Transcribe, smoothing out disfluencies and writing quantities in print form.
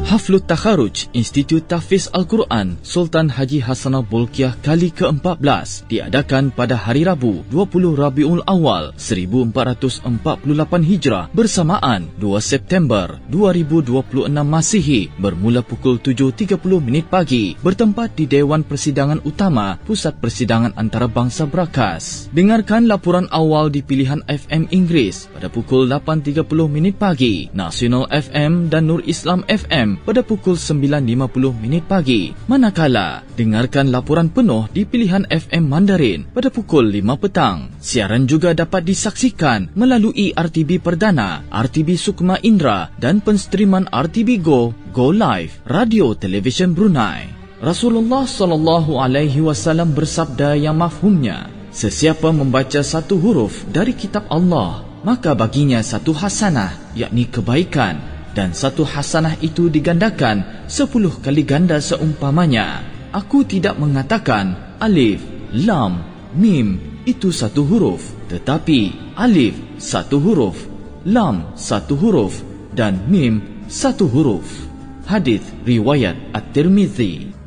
Haflut Takharuj Institut Tahfiz Al-Quran Sultan Haji Hassanah Bolkiah kali ke-14 diadakan pada hari Rabu 20 Rabiul Awal 1448 Hijrah bersamaan 2 September 2026 Masihi bermula pukul 7.30 pagi bertempat di Dewan Persidangan Utama Pusat Persidangan Antarabangsa Brakas. Dengarkan laporan awal di pilihan FM Inggeris pada pukul 8.30 pagi, Nasional FM dan Nur Islam FM pada pukul 9.50 pagi. Manakala dengarkan laporan penuh di pilihan FM Mandarin pada pukul 5 petang. Siaran juga dapat disaksikan melalui RTB Perdana, RTB Sukma Indra dan penstriman RTB Go Live, Radio Televisyen Brunei. Rasulullah SAW bersabda yang mafhumnya, sesiapa membaca satu huruf dari kitab Allah, maka baginya satu hasanah, yakni kebaikan, dan satu hasanah itu digandakan 10 kali ganda seumpamanya. Aku tidak mengatakan alif, lam, mim itu satu huruf, tetapi alif satu huruf, lam satu huruf dan mim satu huruf. Hadis riwayat At-Tirmizi.